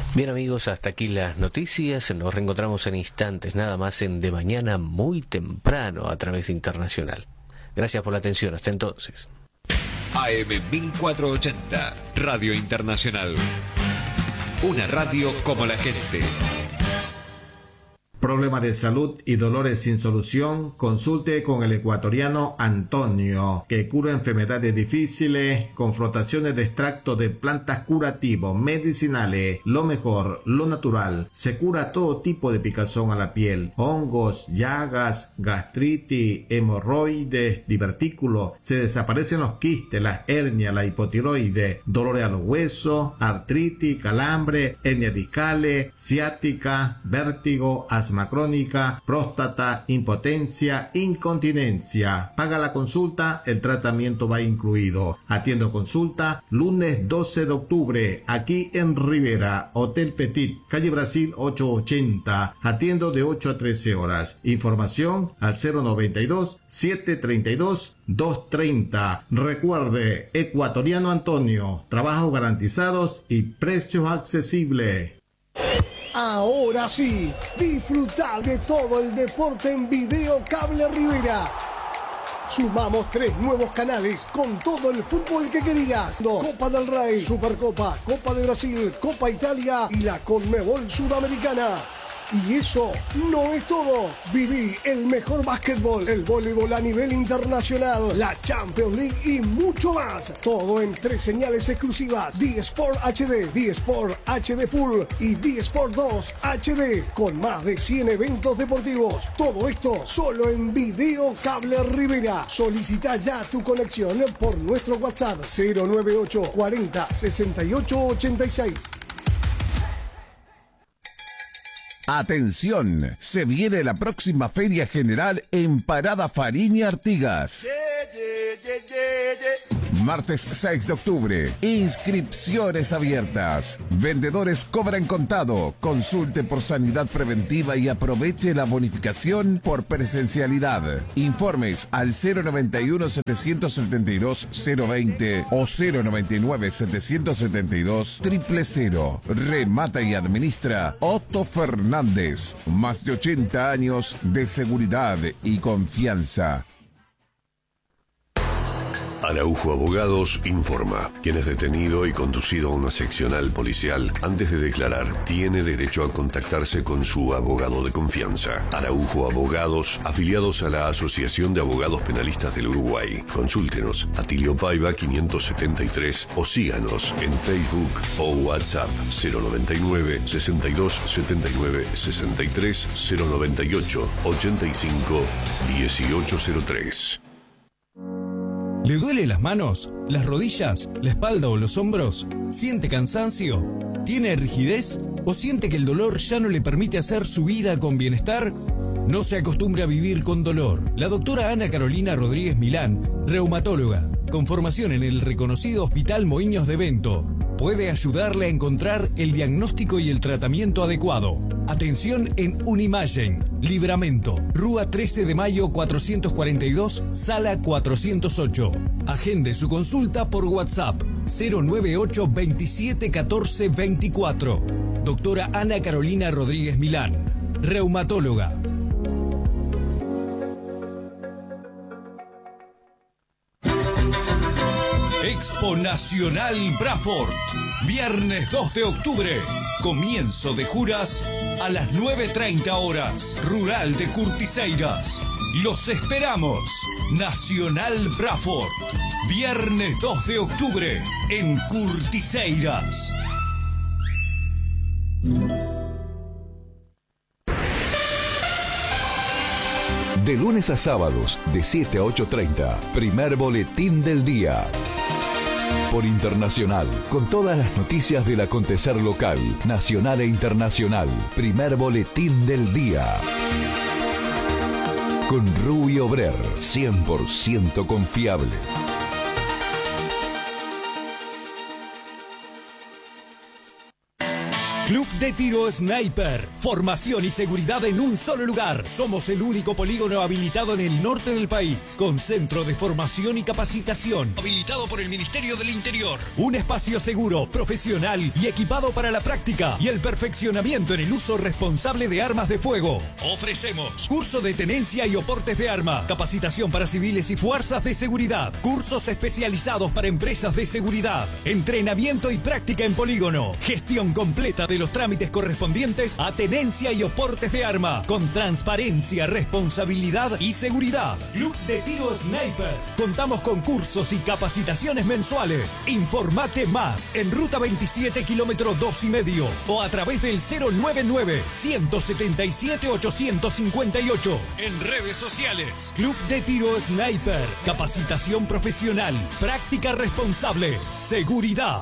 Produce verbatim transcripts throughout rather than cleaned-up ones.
Bien amigos, hasta aquí las noticias. Nos reencontramos en instantes, nada más en De Mañana muy temprano a través de Internacional. Gracias por la atención, hasta entonces. A M mil cuatrocientos ochenta, Radio Internacional. Una radio como la gente. Problema de salud y dolores sin solución, consulte con el ecuatoriano Antonio, que cura enfermedades difíciles con frotaciones de extracto de plantas curativos, medicinales, lo mejor, lo natural. Se cura todo tipo de picazón a la piel, hongos, llagas, gastritis, hemorroides, divertículos. Se desaparecen los quistes, las hernias, la hipotiroides, dolores a los huesos, artritis, calambre, hernias discales, ciática, vértigo, asma crónica, próstata, impotencia, incontinencia. Paga la consulta, el tratamiento va incluido. Atiendo consulta lunes doce de octubre, aquí en Rivera, Hotel Petit, calle Brasil ochocientos ochenta. Atiendo de ocho a trece horas. Información al cero noventa y dos, setecientos treinta y dos, doscientos treinta. Recuerde, ecuatoriano Antonio, trabajos garantizados y precios accesibles. Ahora sí, disfrutar de todo el deporte en Video Cable Rivera. Sumamos tres nuevos canales con todo el fútbol que querías. Copa del Rey, Supercopa, Copa de Brasil, Copa Italia y la Conmebol Sudamericana. Y eso no es todo. Viví el mejor básquetbol, el voleibol a nivel internacional, la Champions League y mucho más. Todo en tres señales exclusivas. D-Sport H D, D-Sport H D Full y D-Sport dos H D. Con más de cien eventos deportivos. Todo esto solo en Video Cable Rivera. Solicita ya tu conexión por nuestro WhatsApp cero noventa y ocho, cuarenta, sesenta y ocho, ochenta y seis. Atención, se viene la próxima Feria General en Parada Fariña Artigas. Martes seis de octubre. Inscripciones abiertas. Vendedores cobran contado. Consulte por sanidad preventiva y aproveche la bonificación por presencialidad. Informes al cero noventa y uno, setecientos setenta y dos, cero veinte o cero noventa y nueve, setecientos setenta y dos, cero cero cero. Remata y administra Otto Fernández. Más de ochenta años de seguridad y confianza. Araujo Abogados informa. Quien es detenido y conducido a una seccional policial antes de declarar tiene derecho a contactarse con su abogado de confianza. Araujo Abogados, afiliados a la Asociación de Abogados Penalistas del Uruguay. Consúltenos Atilio Paiva quinientos setenta y tres o síganos en Facebook o WhatsApp cero noventa y nueve, sesenta y dos, setenta y nueve, sesenta y tres, cero noventa y ocho, ochenta y cinco, dieciocho cero tres. ¿Le duele las manos, las rodillas, la espalda o los hombros? ¿Siente cansancio? ¿Tiene rigidez? ¿O siente que el dolor ya no le permite hacer su vida con bienestar? No se acostumbre a vivir con dolor. La doctora Ana Carolina Rodríguez Milán, reumatóloga, con formación en el reconocido Hospital Moinhos de Bento, puede ayudarle a encontrar el diagnóstico y el tratamiento adecuado. Atención en Unimagen, Libramento, Rúa trece de mayo cuatrocientos cuarenta y dos, sala cuatrocientos ocho. Agende su consulta por WhatsApp cero noventa y ocho, veintisiete, catorce, veinticuatro. Doctora Ana Carolina Rodríguez Milán, reumatóloga. Expo Nacional Braford, viernes dos de octubre, comienzo de juras a las nueve treinta horas, Rural de Curtiseiras. Los esperamos. Nacional Braford, viernes dos de octubre en Curtiseiras. De lunes a sábados, de siete a ocho treinta, primer boletín del día. Por Internacional, con todas las noticias del acontecer local, nacional e internacional. Primer boletín del día. Con Rubio Brer, cien por ciento confiable. Club de Tiro Sniper. Formación y seguridad en un solo lugar. Somos el único polígono habilitado en el norte del país, con centro de formación y capacitación, habilitado por el Ministerio del Interior. Un espacio seguro, profesional y equipado para la práctica y el perfeccionamiento en el uso responsable de armas de fuego. Ofrecemos curso de tenencia y oportes de arma, capacitación para civiles y fuerzas de seguridad, cursos especializados para empresas de seguridad, entrenamiento y práctica en polígono, gestión completa de los trámites correspondientes a tenencia y oportes de arma, con transparencia, responsabilidad y seguridad. Club de Tiro Sniper. Contamos con cursos y capacitaciones mensuales. Informate más en Ruta veintisiete, kilómetro dos y medio, o a través del cero nueve nueve, uno siete siete, ocho cinco ocho. En redes sociales, Club de Tiro Sniper. Capacitación profesional, práctica responsable, seguridad.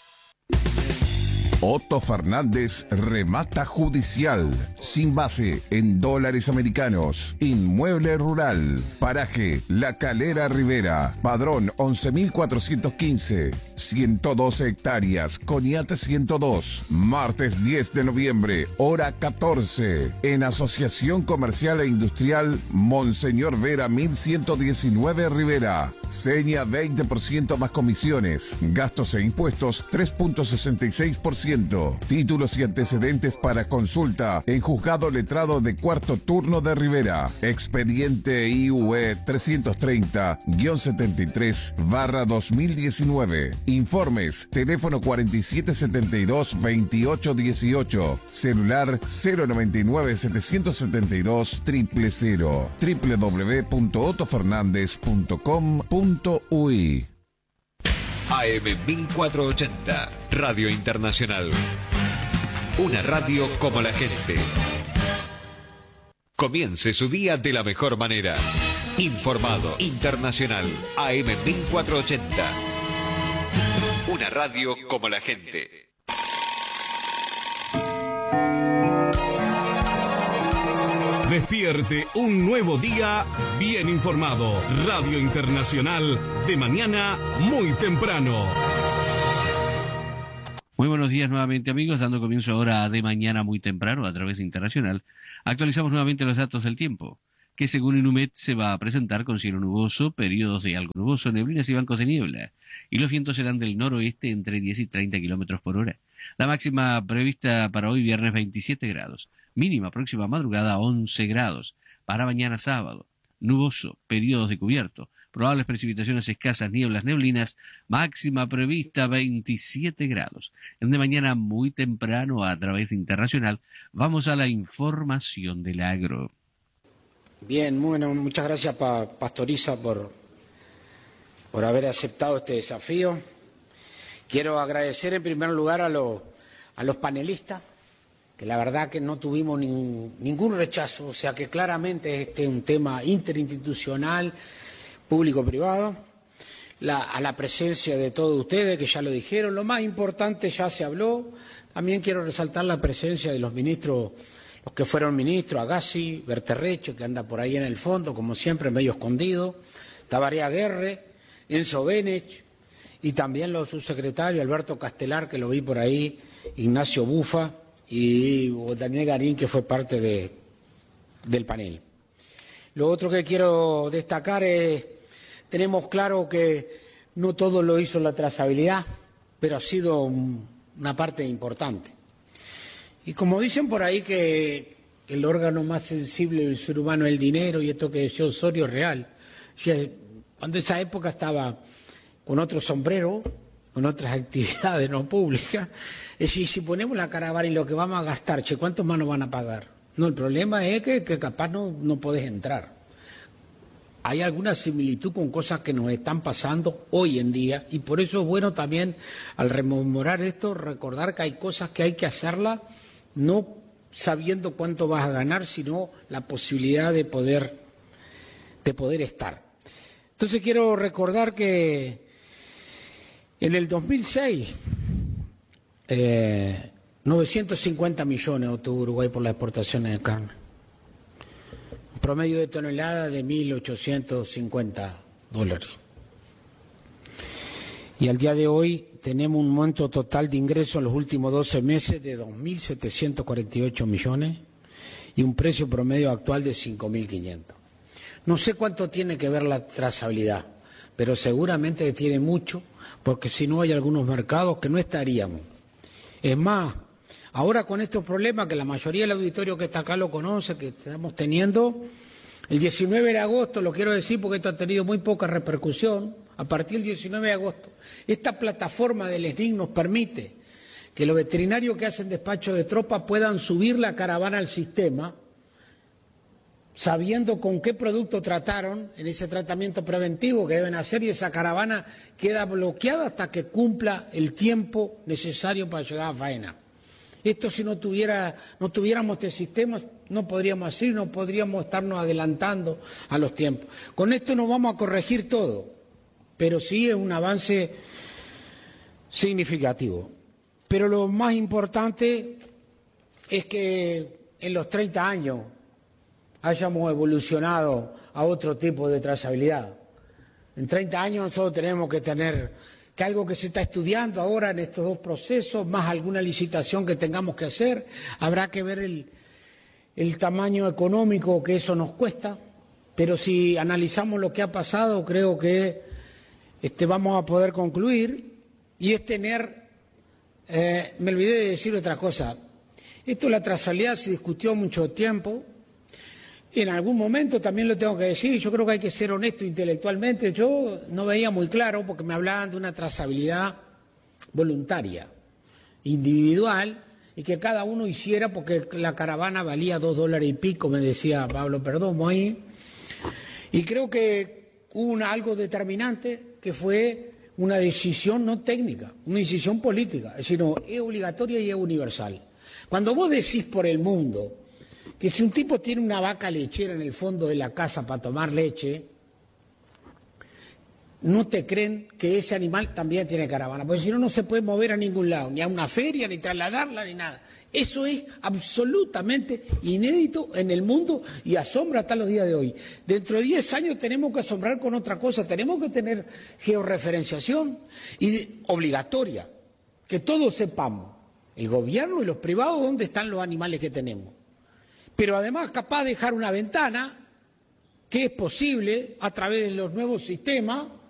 Otto Fernández Remata Judicial, sin base, en dólares americanos. Inmueble rural, paraje La Calera Rivera, padrón once mil cuatrocientos quince, ciento doce hectáreas, Coniate ciento dos. Martes diez de noviembre, hora catorce, en Asociación Comercial e Industrial Monseñor Vera mil ciento diecinueve Rivera. Seña veinte por ciento más comisiones, gastos e impuestos tres punto sesenta y seis por ciento. Títulos y antecedentes para consulta en Juzgado Letrado de Cuarto Turno de Rivera. Expediente I U E trescientos treinta guión setenta y tres barra dos mil diecinueve. Informes, teléfono cuarenta y siete setenta y dos, veintiocho dieciocho, celular cero noventa y nueve, setecientos setenta y dos, cero cero cero, doble u doble u doble u punto otto fernández punto com punto u i. A M mil cuatrocientos ochenta, Radio Internacional. Una radio como la gente. Comience su día de la mejor manera. Informado, internacional. A M mil cuatrocientos ochenta. Una radio como la gente. Despierte un nuevo día bien informado. Radio Internacional, de mañana muy temprano. Muy buenos días nuevamente, amigos, dando comienzo ahora a De Mañana muy temprano a través de Internacional. Actualizamos nuevamente los datos del tiempo, que según Inumet se va a presentar con cielo nuboso, periodos de algo nuboso, neblinas y bancos de niebla, y los vientos serán del noroeste entre diez y treinta kilómetros por hora. La máxima prevista para hoy viernes veintisiete grados, mínima próxima madrugada once grados, para mañana sábado, nuboso, periodos de cubierto, probables precipitaciones escasas, nieblas, neblinas, máxima prevista veintisiete grados. En De Mañana muy temprano a través de Internacional, vamos a la información del agro. Bien, bueno, muchas gracias pa Pastoriza por, por haber aceptado este desafío. Quiero agradecer en primer lugar a, lo, a los panelistas, que la verdad que no tuvimos nin, ningún rechazo, o sea que claramente este es un tema interinstitucional, público-privado, la, a la presencia de todos ustedes, que ya lo dijeron, lo más importante ya se habló. También quiero resaltar la presencia de los ministros, los que fueron ministros, Agassi, Berterrecho, que anda por ahí en el fondo, como siempre, medio escondido, Tabaré Aguerre, Enzo Benech, y también los subsecretarios, Alberto Castelar, que lo vi por ahí, Ignacio Bufa y Daniel Garín, que fue parte de, del panel. Lo otro que quiero destacar es, tenemos claro que no todo lo hizo la trazabilidad, pero ha sido un, una parte importante. Y como dicen por ahí que el órgano más sensible del ser humano es el dinero, y esto que decía Osorio es real. Cuando esa época estaba con otro sombrero, con otras actividades no públicas, es decir, si ponemos la caravana y lo que vamos a gastar, che, ¿cuántos más nos van a pagar? No, el problema es que, que capaz no, no podés entrar. Hay alguna similitud con cosas que nos están pasando hoy en día, y por eso es bueno también, al rememorar esto, recordar que hay cosas que hay que hacerlas no sabiendo cuánto vas a ganar, sino la posibilidad de poder, de poder estar. Entonces quiero recordar que en el dos mil seis, eh, novecientos cincuenta millones obtuvo Uruguay por las exportaciones de carne. Un promedio de tonelada de mil ochocientos cincuenta dólares. Y al día de hoy tenemos un monto total de ingresos en los últimos doce meses de dos mil setecientos cuarenta y ocho millones y un precio promedio actual de cinco mil quinientos. No sé cuánto tiene que ver la trazabilidad, pero seguramente tiene mucho, porque si no hay algunos mercados que no estaríamos. Es más, ahora con estos problemas que la mayoría del auditorio que está acá lo conoce, que estamos teniendo, el diecinueve de agosto, lo quiero decir porque esto ha tenido muy poca repercusión, a partir del diecinueve de agosto, esta plataforma del S N I C nos permite que los veterinarios que hacen despacho de tropa puedan subir la caravana al sistema, sabiendo con qué producto trataron en ese tratamiento preventivo que deben hacer, y esa caravana queda bloqueada hasta que cumpla el tiempo necesario para llegar a faena. Esto, si no tuviera, no tuviéramos este sistema, no podríamos hacer, no podríamos estarnos adelantando a los tiempos. Con esto no vamos a corregir todo, pero sí es un avance significativo. Pero lo más importante es que en los treinta años hayamos evolucionado a otro tipo de trazabilidad. En treinta años nosotros tenemos que tener que algo que se está estudiando ahora en estos dos procesos, más alguna licitación que tengamos que hacer, habrá que ver el, el tamaño económico que eso nos cuesta, pero si analizamos lo que ha pasado, creo que este, vamos a poder concluir, y es tener, eh, me olvidé de decir otra cosa, esto de la trazabilidad se discutió mucho tiempo. En algún momento también lo tengo que decir, yo creo que hay que ser honesto intelectualmente, yo no veía muy claro porque me hablaban de una trazabilidad voluntaria, individual, y que cada uno hiciera porque la caravana valía dos dólares y pico, me decía Pablo Perdomo ahí, y creo que hubo una, algo determinante que fue una decisión no técnica, una decisión política, es decir, no, es obligatoria y es universal. Cuando vos decís por el mundo que si un tipo tiene una vaca lechera en el fondo de la casa para tomar leche, no te creen que ese animal también tiene caravana, porque si no, no se puede mover a ningún lado, ni a una feria, ni trasladarla, ni nada. Eso es absolutamente inédito en el mundo y asombra hasta los días de hoy. Dentro de diez años tenemos que asombrar con otra cosa, tenemos que tener georreferenciación y obligatoria, que todos sepamos, el gobierno y los privados, dónde están los animales que tenemos. Pero además capaz de dejar una ventana, que es posible a través de los nuevos sistemas,